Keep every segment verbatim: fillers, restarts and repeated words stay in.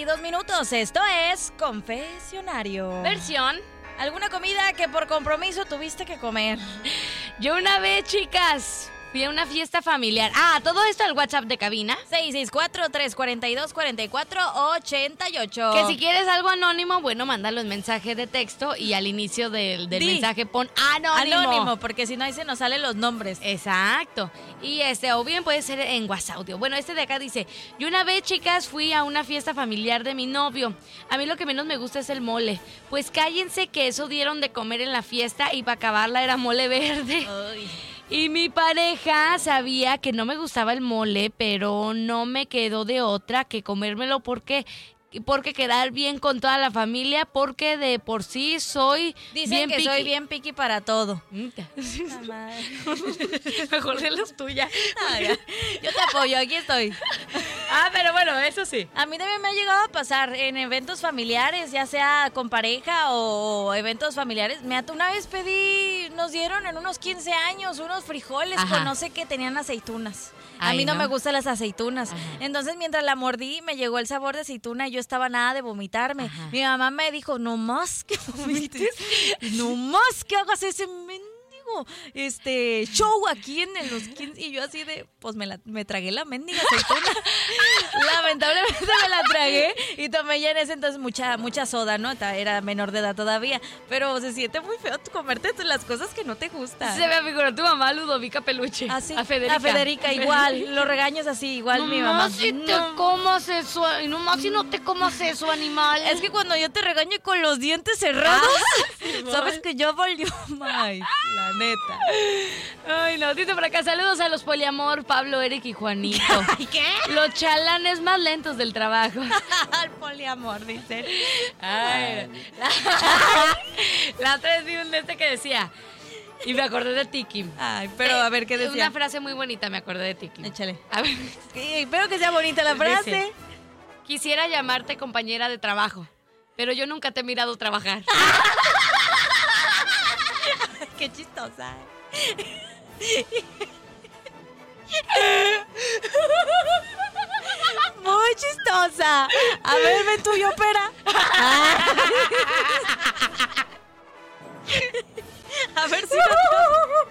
veintidós minutos. Esto es Confesionario. Versión. ¿Alguna comida que por compromiso tuviste que comer? Yo una vez, chicas, fui a una fiesta familiar. Ah, todo esto al WhatsApp de cabina. seis seis cuatro, tres cuatro dos, cuatro cuatro ocho ocho. Que si quieres algo anónimo, bueno, mándalo en mensaje de texto y al inicio del, del Di. mensaje pon anónimo. Anónimo, porque si no ahí se nos salen los nombres. Exacto. Y este, o bien puede ser en WhatsApp. Bueno, este de acá dice: yo una vez, chicas, fui a una fiesta familiar de mi novio. A mí lo que menos me gusta es el mole. Pues cállense que eso dieron de comer en la fiesta y para acabarla era mole verde. Ay. Y mi pareja sabía que no me gustaba el mole, pero no me quedó de otra que comérmelo porque... porque quedar bien con toda la familia, porque de por sí soy Dicen bien que piqui. soy bien piqui para todo. Mejor de las tuyas. Ah, ya. Yo te apoyo, aquí estoy. Ah, pero bueno, eso sí. A mí también me ha llegado a pasar en eventos familiares, ya sea con pareja o eventos familiares. Me at- una vez pedí, nos dieron en unos quince años unos frijoles Ajá. con no sé qué, tenían aceitunas. A Ay, mí no, no. me gustan las aceitunas. Ajá. Entonces, mientras la mordí, me llegó el sabor de aceituna y yo estaba nada de vomitarme. Ajá. Mi mamá me dijo, no más que vomites, no más que hagas ese mendigo este show aquí en los quince. Y yo así de, pues me, la, me tragué la mendiga aceituna. Lamentablemente me la tragué y tomé ya en ese entonces mucha, mucha soda, ¿no? Ta- Era menor de edad todavía. Pero se siente muy feo comerte las cosas que no te gustan. Se me figuró tu mamá, Ludovica Peluche. Así, A Federica. a Federica igual, los regaños así, igual No mi mamá. más si te No. comas eso, no más si no te comas eso, animal. Es que cuando yo te regaño con los dientes cerrados, sabes que yo volvió. Ay, la neta. Ay, no, dice por acá, saludos a los poliamor, Pablo, Eric y Juanito. ¿Ay, qué? Los chalanes más lentos del trabajo. Al poliamor, dicen. Ay, la, la otra vez vi un de este que decía, y me acordé de Tiki. Ay, pero a ver qué decía. Una frase muy bonita, me acordé de Tiki. Échale. A ver, Sí, espero que sea bonita la frase. dice, quisiera llamarte compañera de trabajo, pero yo nunca te he mirado trabajar. Qué chistosa. Muy chistosa. A ver, ven tú y opera. A ver si no.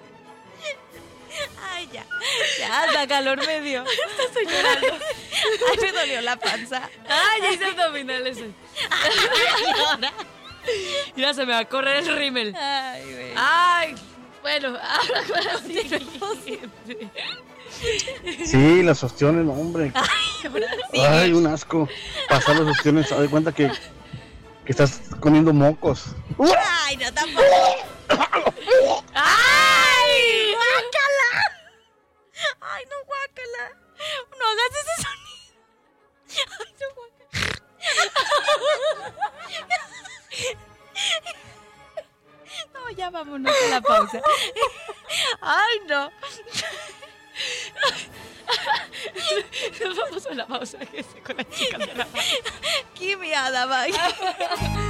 Ay, ya. Ya, hasta calor me dio. Estoy llorando. Ay, me dolió la panza. Ay, ya hice abdominales. Llora. Ya se me va a correr el rímel. Ay, güey. Ay, bueno, ahora ahora sí. Sí, las ostiones, no, hombre. Ay, ahora sí. Ay, un asco. Pasar las ostiones, haz de cuenta que, que estás comiendo mocos. Ay, no tampoco. ¡Ay! ¡Guácala! Ay, no, guácala. No hagas ese sonido. Ay, no, guácala. No, ya vámonos a la pausa. Ay, no. Nos vamos a la pausa que con la chica de la Qué miada, vaya.